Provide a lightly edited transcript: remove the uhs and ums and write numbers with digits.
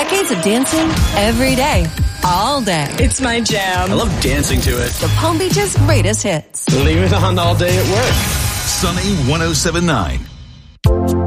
Decades of dancing every day, all day. It's my jam. I love dancing to it. The Palm Beach's greatest hits. Leave it on all day at work. Sunny 107.9.